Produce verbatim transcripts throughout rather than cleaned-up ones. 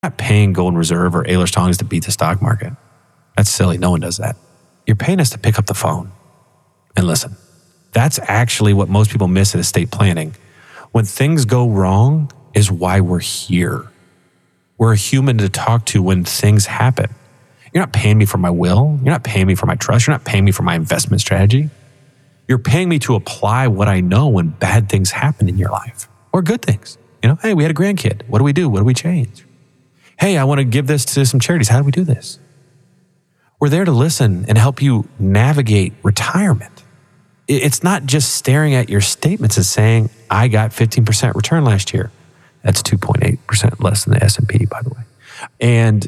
not paying Golden Reserve or Ehlers Tongs to beat the stock market. That's silly. No one does that. You're paying us to pick up the phone and listen. That's actually what most people miss in estate planning. When things go wrong is why we're here. We're a human to talk to when things happen. You're not paying me for my will. You're not paying me for my trust. You're not paying me for my investment strategy. You're paying me to apply what I know when bad things happen in your life or good things. You know, hey, we had a grandkid. What do we do? What do we change? Hey, I want to give this to some charities. How do we do this? We're there to listen and help you navigate retirement. It's not just staring at your statements and saying, I got fifteen percent return last year. That's two point eight percent less than the S and P, by the way. And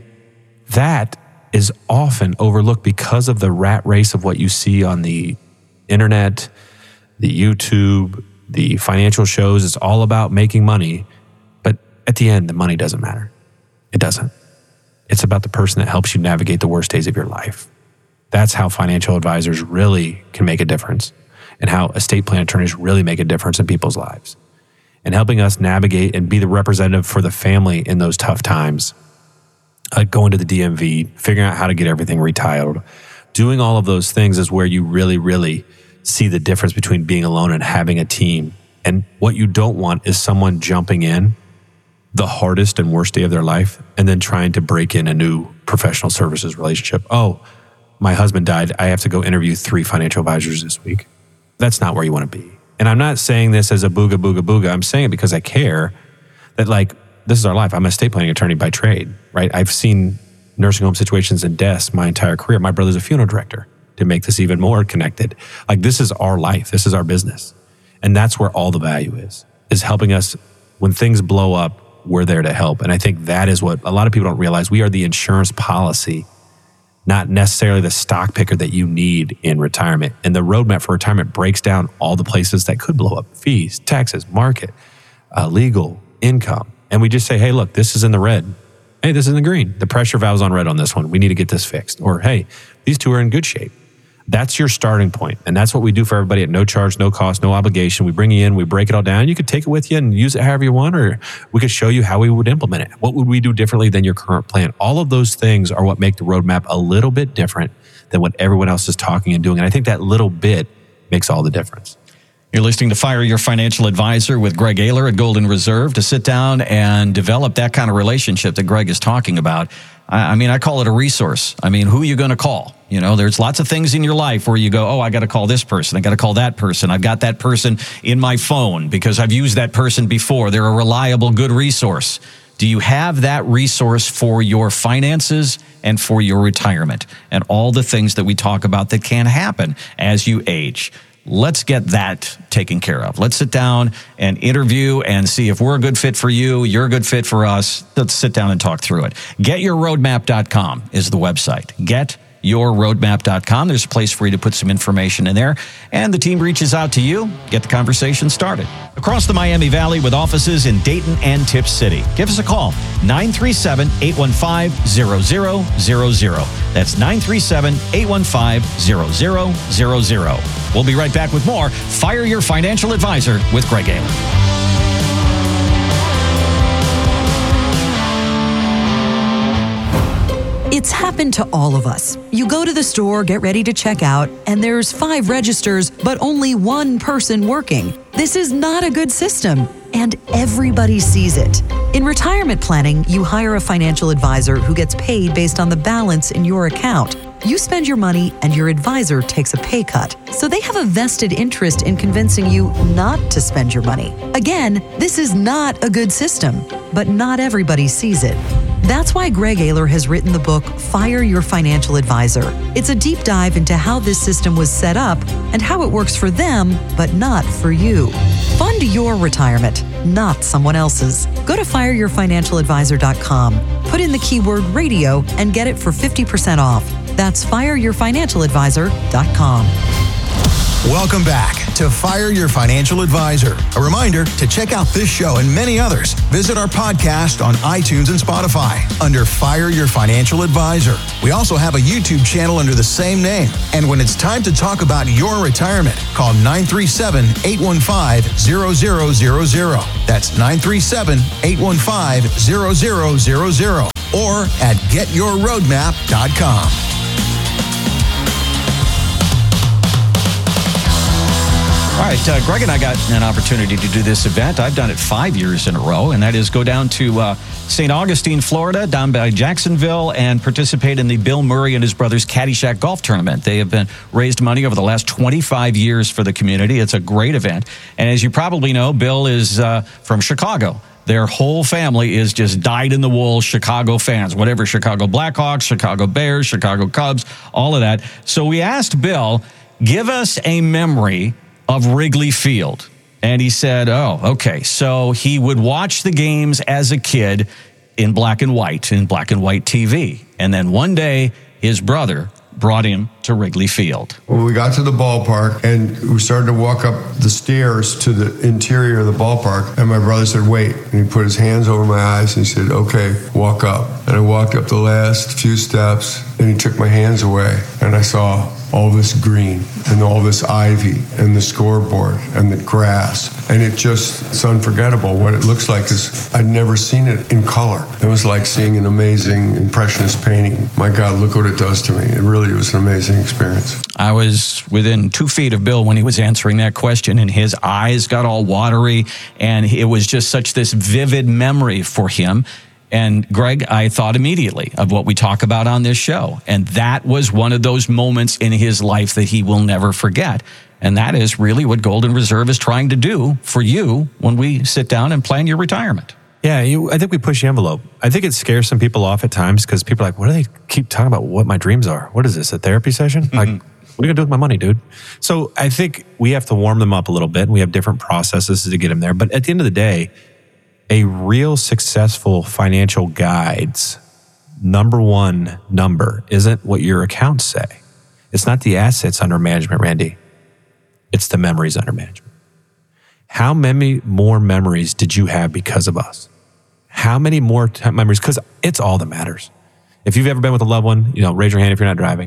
that is often overlooked because of the rat race of what you see on the internet, the YouTube, the financial shows. It's all about making money. But at the end, the money doesn't matter. It doesn't. It's about the person that helps you navigate the worst days of your life. That's how financial advisors really can make a difference, and how estate plan attorneys really make a difference in people's lives, and helping us navigate and be the representative for the family in those tough times. Uh, going to the D M V, figuring out how to get everything retitled, doing all of those things is where you really, really see the difference between being alone and having a team. And what you don't want is someone jumping in the hardest and worst day of their life and then trying to break in a new professional services relationship. Oh, my husband died. I have to go interview three financial advisors this week. That's not where you want to be. And I'm not saying this as a booga, booga, booga. I'm saying it because I care that, like, this is our life. I'm an estate planning attorney by trade, right? I've seen nursing home situations and deaths my entire career. My brother's a funeral director, to make this even more connected. Like, this is our life. This is our business. And that's where all the value is, is helping us when things blow up. We're there to help. And I think that is what a lot of people don't realize. We are the insurance policy, not necessarily the stock picker that you need in retirement. And the roadmap for retirement breaks down all the places that could blow up: fees, taxes, market, uh, legal, income. And we just say, hey, look, this is in the red. Hey, this is in the green. The pressure valve's on red on this one. We need to get this fixed. Or, hey, these two are in good shape. That's your starting point. And that's what we do for everybody at no charge, no cost, no obligation. We bring you in, we break it all down. You could take it with you and use it however you want, or we could show you how we would implement it. What would we do differently than your current plan? All of those things are what make the roadmap a little bit different than what everyone else is talking and doing. And I think that little bit makes all the difference. You're listening to Fire Your Financial Advisor with Greg Ayler at Golden Reserve. To sit down and develop that kind of relationship that Greg is talking about, I mean, I call it a resource. I mean, who are you going to call? You know, there's lots of things in your life where you go, oh, I got to call this person. I got to call that person. I've got that person in my phone because I've used that person before. They're a reliable, good resource. Do you have that resource for your finances and for your retirement and all the things that we talk about that can happen as you age? Let's get that taken care of. Let's sit down and interview and see if we're a good fit for you, you're a good fit for us. Let's sit down and talk through it. get your roadmap dot com is the website. get your roadmap dot com. There's a place for you to put some information in there, and the team reaches out to you, get the conversation started. Across the Miami Valley with offices in Dayton and Tipp City. Give us a call, nine three seven, eight one five, zero zero zero zero. That's nine three seven, eight one five, zero zero zero zero. We'll be right back with more Fire Your Financial Advisor with Greg Ayler. It's happened to all of us. You go to the store, get ready to check out, and there's five registers, but only one person working. This is not a good system, and everybody sees it. In retirement planning, you hire a financial advisor who gets paid based on the balance in your account. You spend your money, and your advisor takes a pay cut. So they have a vested interest in convincing you not to spend your money. Again, this is not a good system, but not everybody sees it. That's why Greg Ayler has written the book, Fire Your Financial Advisor. It's a deep dive into how this system was set up and how it works for them, but not for you. Fund your retirement, not someone else's. Go to fire your financial advisor dot com, put in the keyword radio, and get it for fifty percent off. That's fire your financial advisor dot com. Welcome back to Fire Your Financial Advisor. A reminder to check out this show and many others. Visit our podcast on iTunes and Spotify under Fire Your Financial Advisor. We also have a YouTube channel under the same name. And when it's time to talk about your retirement, call nine three seven, eight one five, zero zero zero zero. That's nine three seven, eight one five, zero zero zero zero or at get your roadmap dot com. All right, uh, Greg and I got an opportunity to do this event. I've done it five years in a row, and that is go down to uh, Saint Augustine, Florida, down by Jacksonville, and participate in the Bill Murray and his brothers Caddyshack Golf Tournament. They have been raised money over the last twenty-five years for the community. It's a great event. And as you probably know, Bill is uh, from Chicago. Their whole family is just dyed-in-the-wool Chicago fans, whatever, Chicago Blackhawks, Chicago Bears, Chicago Cubs, all of that. So we asked Bill, give us a memory of Wrigley Field. And he said, oh, okay. So he would watch the games as a kid in black and white, in black and white T V. And then one day, his brother brought him to Wrigley Field. Well, we got to the ballpark, and we started to walk up the stairs to the interior of the ballpark. And my brother said, wait. And he put his hands over my eyes, and he said, okay, walk up. And I walked up the last few steps, and he took my hands away, and I saw all this green and all this ivy and the scoreboard and the grass. And it just, it's unforgettable. What it looks like is I'd never seen it in color. It was like seeing an amazing impressionist painting. My God, look what it does to me. It really was an amazing experience. I was within two feet of Bill when he was answering that question, and his eyes got all watery, and it was just such this vivid memory for him. And Greg, I thought immediately of what we talk about on this show. And that was one of those moments in his life that he will never forget. And that is really what Golden Reserve is trying to do for you when we sit down and plan your retirement. Yeah, you, I think we push the envelope. I think it scares some people off at times because people are like, what do they keep talking about what my dreams are? What is this, a therapy session? Mm-hmm. Like, what are you going to do with my money, dude? So I think we have to warm them up a little bit. We have different processes to get them there. But at the end of the day, a real successful financial guide's number one number isn't what your accounts say. It's not the assets under management, Randy. It's the memories under management. How many more memories did you have because of us? How many more t- memories? Because it's all that matters. If you've ever been with a loved one, you know, raise your hand if you're not driving,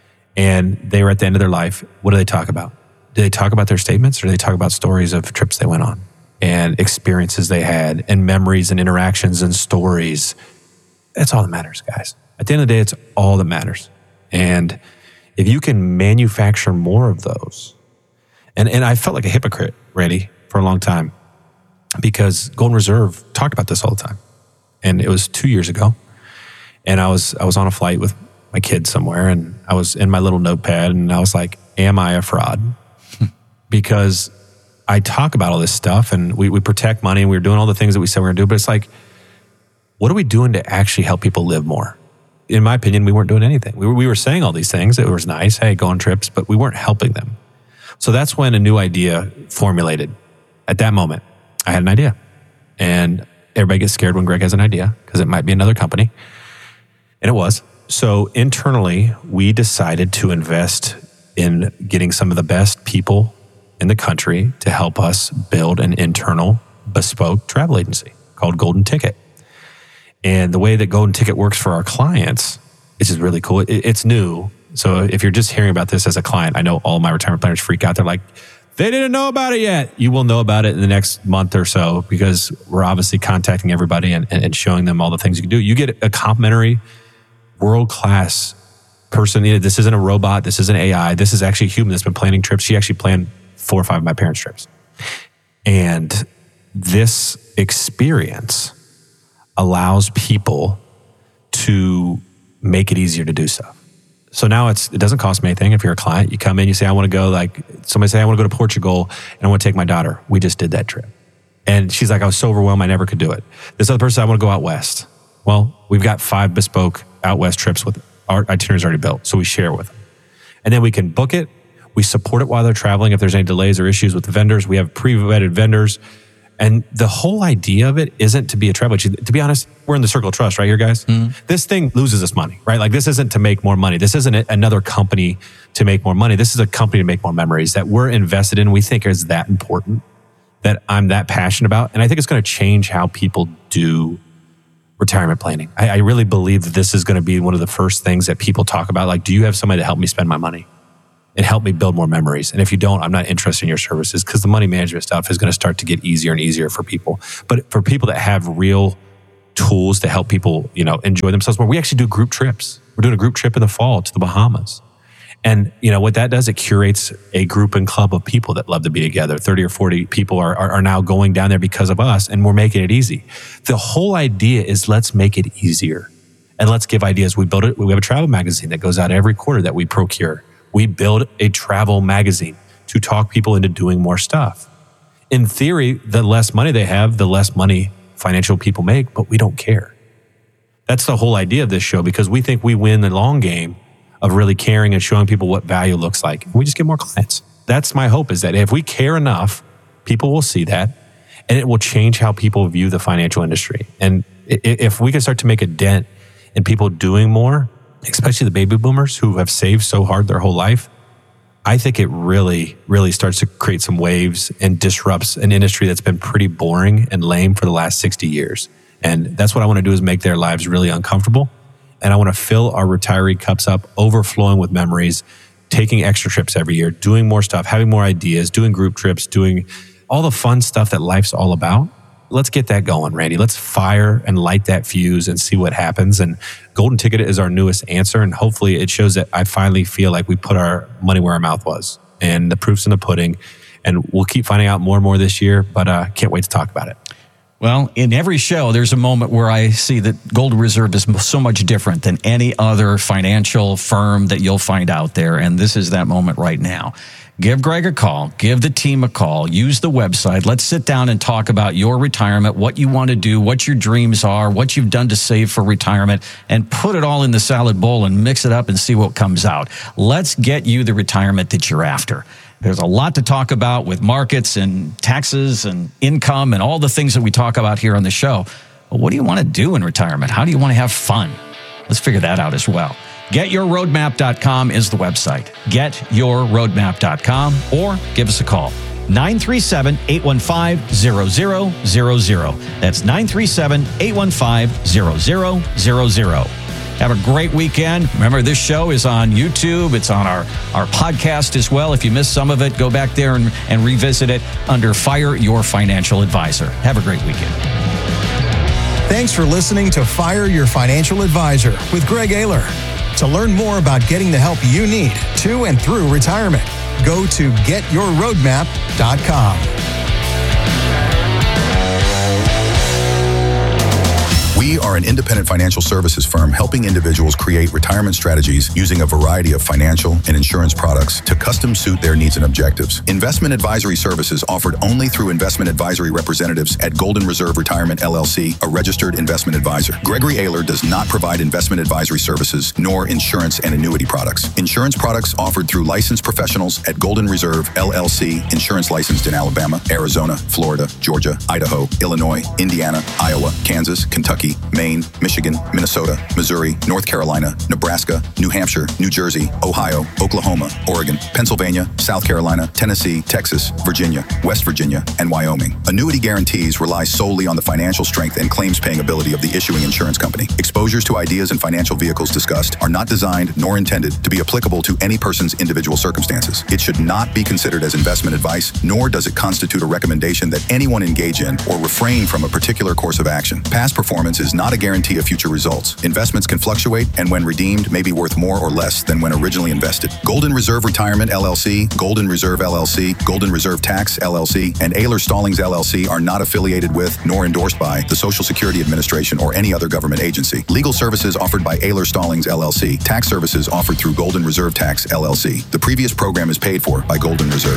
and they were at the end of their life, what do they talk about? Do they talk about their statements, or do they talk about stories of trips they went on and experiences they had and memories and interactions and stories? That's all that matters, guys. At the end of the day, it's all that matters. And if you can manufacture more of those, and, and I felt like a hypocrite, Randy, for a long time, because Golden Reserve talked about this all the time. And it was two years ago. And I was I was on a flight with my kids somewhere, and I was in my little notepad, and I was like, am I a fraud? Because I talk about all this stuff, and we, we protect money, and we were doing all the things that we said we were going to do, but it's like, what are we doing to actually help people live more? In my opinion, we weren't doing anything. We were, we were saying all these things. It was nice, hey, go on trips, but we weren't helping them. So that's when a new idea formulated. At that moment, I had an idea. And everybody gets scared when Greg has an idea because it might be another company. And it was. So internally, we decided to invest in getting some of the best people in the country to help us build an internal bespoke travel agency called Golden Ticket. And the way that Golden Ticket works for our clients, which is really cool. It, it's new. So if you're just hearing about this as a client, I know all my retirement planners freak out. They're like, they didn't know about it yet. You will know about it in the next month or so because we're obviously contacting everybody and, and showing them all the things you can do. You get a complimentary, world-class person. This isn't a robot. This isn't A I. This is actually a human that's been planning trips. She actually planned four or five of my parents' trips. And this experience allows people to make it easier to do stuff. So now it's it doesn't cost me anything. If you're a client, you come in, you say, I want to go, like somebody say, I want to go to Portugal and I want to take my daughter. We just did that trip. And she's like, I was so overwhelmed, I never could do it. This other person, I want to go out west. Well, we've got five bespoke out west trips with our itineraries already built. So we share with them. And then we can book it. We support it while they're traveling. If there's any delays or issues with the vendors, we have pre-vetted vendors. And the whole idea of it isn't to be a travel agent. To be honest, we're in the circle of trust, right here, guys? Mm-hmm. This thing loses us money, right? Like this isn't to make more money. This isn't another company to make more money. This is a company to make more memories that we're invested in. We think is that important, that I'm that passionate about. And I think it's going to change how people do retirement planning. I, I really believe that this is going to be one of the first things that people talk about. Like, do you have somebody to help me spend my money and help me build more memories? And if you don't, I'm not interested in your services, because the money management stuff is going to start to get easier and easier for people. But for people that have real tools to help people, you know, enjoy themselves more, we actually do group trips. We're doing a group trip in the fall to the Bahamas. And, you know, what that does, it curates a group and club of people that love to be together. thirty or forty people are, are, are now going down there because of us, and we're making it easy. The whole idea is let's make it easier. And let's give ideas. We build it. We have a travel magazine that goes out every quarter that we procure. We build a travel magazine to talk people into doing more stuff. In theory, the less money they have, the less money financial people make, but we don't care. That's the whole idea of this show, because we think we win the long game of really caring and showing people what value looks like. We just get more clients. That's my hope, is that if we care enough, people will see that, and it will change how people view the financial industry. And if we can start to make a dent in people doing more, especially the baby boomers who have saved so hard their whole life, I think it really, really starts to create some waves and disrupts an industry that's been pretty boring and lame for the last sixty years. And that's what I want to do, is make their lives really uncomfortable. And I want to fill our retiree cups up, overflowing with memories, taking extra trips every year, doing more stuff, having more ideas, doing group trips, doing all the fun stuff that life's all about. Let's get that going, Randy. Let's fire and light that fuse and see what happens. And Golden Ticket is our newest answer. And hopefully it shows that I finally feel like we put our money where our mouth was. And the proof's in the pudding. And we'll keep finding out more and more this year, but uh, can't wait to talk about it. Well, in every show, there's a moment where I see that Golden Reserve is so much different than any other financial firm that you'll find out there. And this is that moment right now. Give Greg a call. Give the team a call. Use the website. Let's sit down and talk about your retirement, what you want to do, what your dreams are, what you've done to save for retirement, and put it all in the salad bowl and mix it up and see what comes out. Let's get you the retirement that you're after. There's a lot to talk about with markets and taxes and income and all the things that we talk about here on the show. But what do you want to do in retirement? How do you want to have fun? Let's figure that out as well. get your roadmap dot com is the website. get your roadmap dot com, or give us a call. nine three seven, eight one five, zero zero zero zero. That's nine three seven, eight one five, zero zero zero zero. Have a great weekend. Remember, this show is on YouTube. It's on our, our podcast as well. If you missed some of it, go back there and, and revisit it under Fire Your Financial Advisor. Have a great weekend. Thanks for listening to Fire Your Financial Advisor with Greg Ayler. To learn more about getting the help you need to and through retirement, go to get your roadmap dot com. We are an independent financial services firm helping individuals create retirement strategies using a variety of financial and insurance products to custom suit their needs and objectives. Investment advisory services offered only through investment advisory representatives at Golden Reserve Retirement L L C, a registered investment advisor. Gregory Ayler does not provide investment advisory services nor insurance and annuity products. Insurance products offered through licensed professionals at Golden Reserve L L C, insurance licensed in Alabama, Arizona, Florida, Georgia, Idaho, Illinois, Indiana, Iowa, Kansas, Kentucky, Maine, Michigan, Minnesota, Missouri, North Carolina, Nebraska, New Hampshire, New Jersey, Ohio, Oklahoma, Oregon, Pennsylvania, South Carolina, Tennessee, Texas, Virginia, West Virginia, and Wyoming. Annuity guarantees rely solely on the financial strength and claims-paying ability of the issuing insurance company. Exposures to ideas and financial vehicles discussed are not designed nor intended to be applicable to any person's individual circumstances. It should not be considered as investment advice, nor does it constitute a recommendation that anyone engage in or refrain from a particular course of action. Past performance is not a guarantee of future results. Investments can fluctuate and when redeemed may be worth more or less than when originally invested. Golden Reserve Retirement L L C, Golden Reserve L L C, Golden Reserve Tax L L C, and Ayler Stallings L L C are not affiliated with nor endorsed by the Social Security Administration or any other government agency. Legal services offered by Ayler Stallings L L C. Tax services offered through Golden Reserve Tax L L C. The previous program is paid for by Golden Reserve.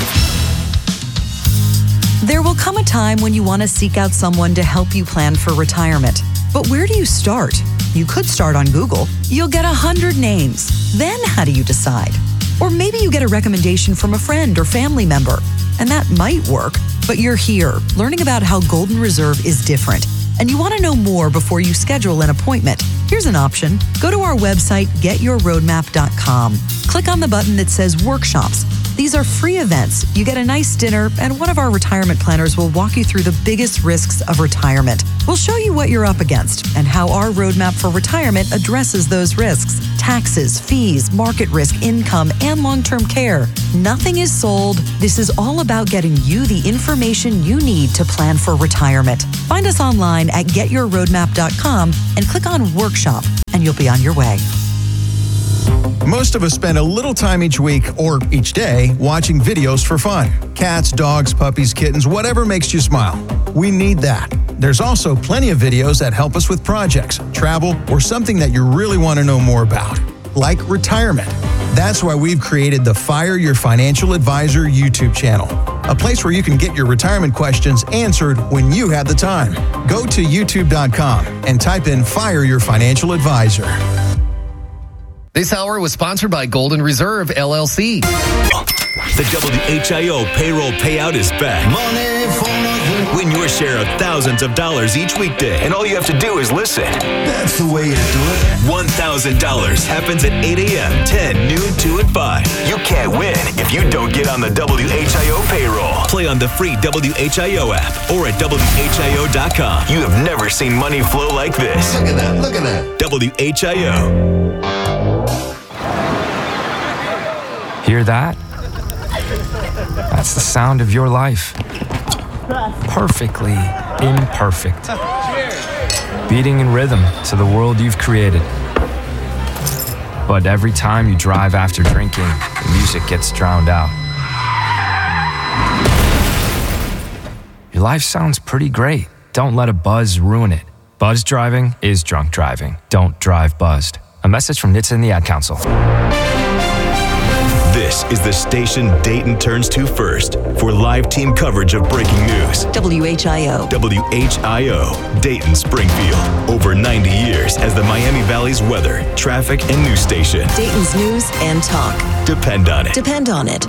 There will come a time when you want to seek out someone to help you plan for retirement. But where do you start? You could start on Google. You'll get a hundred names. Then how do you decide? Or maybe you get a recommendation from a friend or family member, and that might work, But you're here, learning about how Golden Reserve is different, and you want to know more before you schedule an appointment. Here's an option. Go to our website, get your roadmap dot com. Click on the button that says Workshops. These are free events. You get a nice dinner, and one of our retirement planners will walk you through the biggest risks of retirement. We'll show you what you're up against and how our roadmap for retirement addresses those risks. Taxes, fees, market risk, income, and long-term care. Nothing is sold. This is all about getting you the information you need to plan for retirement. Find us online at get your roadmap dot com and click on Workshop, and you'll be on your way. Most of us spend a little time each week or each day watching videos for fun. Cats, dogs, puppies, kittens, whatever makes you smile. We need that. There's also plenty of videos that help us with projects, travel, or something that you really want to know more about, like retirement. That's why we've created the Fire Your Financial Advisor YouTube channel, a place where you can get your retirement questions answered when you have the time. Go to youtube dot com and type in Fire Your Financial Advisor. This hour was sponsored by Golden Reserve, L L C. The W H I O payroll payout is back. Money for nothing. Win your share of thousands of dollars each weekday. And all you have to do is listen. That's the way to do it. one thousand dollars happens at eight a.m., ten, noon, two, and five. You can't win if you don't get on the W H I O payroll. Play on the free W H I O app or at W H I O dot com. You have never seen money flow like this. Look at that. Look at that. W H I O. Hear that? That's the sound of your life. Perfectly imperfect. Beating in rhythm to the world you've created. But every time you drive after drinking, the music gets drowned out. Your life sounds pretty great. Don't let a buzz ruin it. Buzz driving is drunk driving. Don't drive buzzed. A message from N H T S A and the Ad Council. This is the station Dayton turns to first for live team coverage of breaking news. W H I O. W H I O, Dayton Springfield. Over ninety years as the Miami Valley's weather, traffic, and news station. Dayton's news and talk. Depend on it. Depend on it.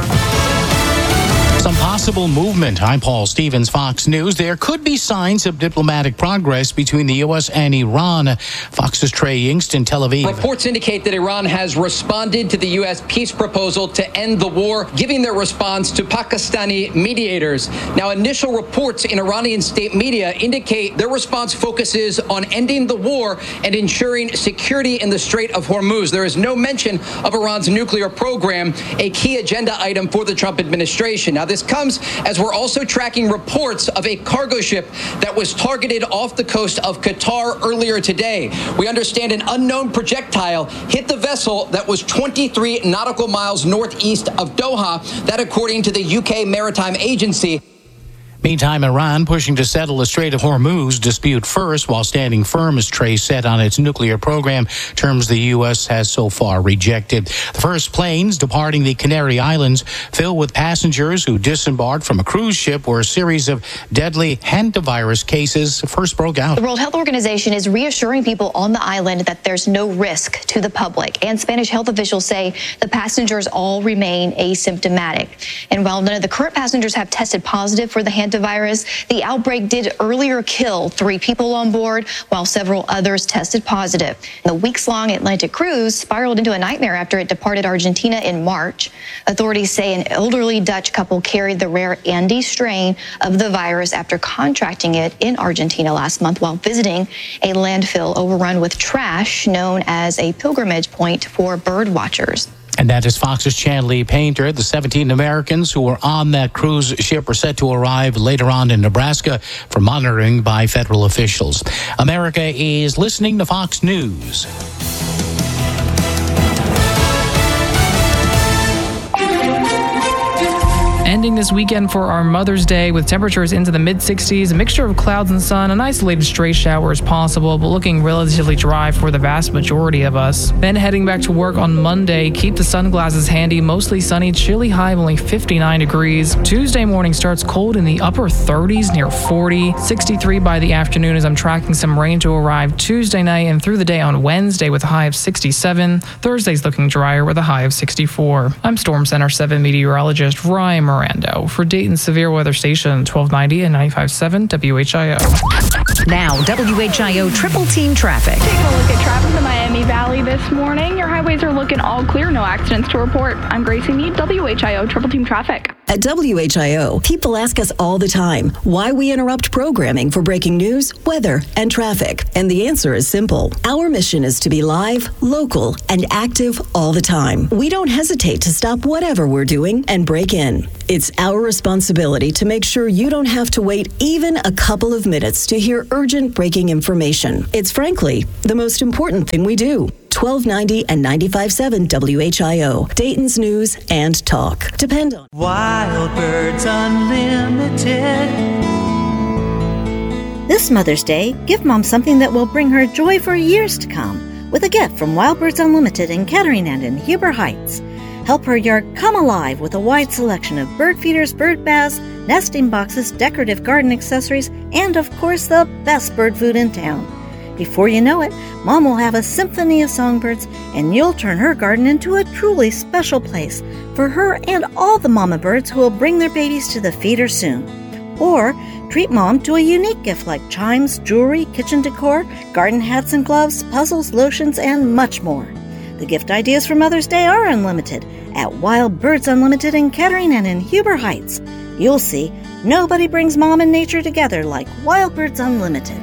Some possible movement. I'm Paul Stevens, Fox News. There could be signs of diplomatic progress between the U S and Iran. Fox's Trey Yingst in Tel Aviv. Reports indicate that Iran has responded to the U S peace proposal to end the war, giving their response to Pakistani mediators. Now, initial reports in Iranian state media indicate their response focuses on ending the war and ensuring security in the Strait of Hormuz. There is no mention of Iran's nuclear program, a key agenda item for the Trump administration. Now, this comes as we're also tracking reports of a cargo ship that was targeted off the coast of Qatar earlier today. We understand an unknown projectile hit the vessel that was twenty-three nautical miles northeast of Doha, that according to the U K Maritime Agency. Meantime, Iran pushing to settle the Strait of Hormuz dispute first while standing firm as Trey said on its nuclear program, terms the U S has so far rejected. The first planes departing the Canary Islands filled with passengers who disembarked from a cruise ship where a series of deadly hantavirus cases first broke out. The World Health Organization is reassuring people on the island that there's no risk to the public, and Spanish health officials say the passengers all remain asymptomatic. And while none of the current passengers have tested positive for the hantavirus, virus. The outbreak did earlier kill three people on board, while several others tested positive. The weeks-long Atlantic cruise spiraled into a nightmare after it departed Argentina in March. Authorities say an elderly Dutch couple carried the rare Andes strain of the virus after contracting it in Argentina last month while visiting a landfill overrun with trash known as a pilgrimage point for bird watchers. And that is Fox's Chanley Painter. The seventeen Americans who were on that cruise ship are set to arrive later on in Nebraska for monitoring by federal officials. America is listening to Fox News. Ending this weekend for our Mother's Day with temperatures into the mid sixties, a mixture of clouds and sun, an isolated stray shower is possible, but looking relatively dry for the vast majority of us. Then heading back to work on Monday, keep the sunglasses handy, mostly sunny, chilly high of only fifty-nine degrees. Tuesday morning starts cold in the upper thirties, near forty, sixty-three by the afternoon as I'm tracking some rain to arrive Tuesday night and through the day on Wednesday with a high of sixty-seven. Thursday's looking drier with a high of sixty-four. I'm Storm Center seven meteorologist Ryan Moran. Brando for Dayton's Severe Weather Station, twelve ninety and ninety-five point seven W H I O. Now, W H I O Triple Team Traffic. Taking a look at traffic in the Miami Valley this morning. Your highways are looking all clear, no accidents to report. I'm Gracie Mead, W H I O Triple Team Traffic. At W H I O, people ask us all the time why we interrupt programming for breaking news, weather, and traffic. And the answer is simple. Our mission is to be live, local, and active all the time. We don't hesitate to stop whatever we're doing and break in. It's our responsibility to make sure you don't have to wait even a couple of minutes to hear urgent breaking information. It's frankly the most important thing we do. twelve ninety and ninety-five point seven W H I O, Dayton's News and Talk. Depend on Wild Birds Unlimited. This Mother's Day, give Mom something that will bring her joy for years to come with a gift from Wild Birds Unlimited in Kettering and in Huber Heights. Help her yard come alive with a wide selection of bird feeders, bird baths, nesting boxes, decorative garden accessories, and of course the best bird food in town. Before you know it, Mom will have a symphony of songbirds, and you'll turn her garden into a truly special place for her and all the mama birds who will bring their babies to the feeder soon. Or treat Mom to a unique gift like chimes, jewelry, kitchen decor, garden hats and gloves, puzzles, lotions, and much more. The gift ideas for Mother's Day are unlimited at Wild Birds Unlimited in Kettering and in Huber Heights. You'll see, nobody brings Mom and nature together like Wild Birds Unlimited.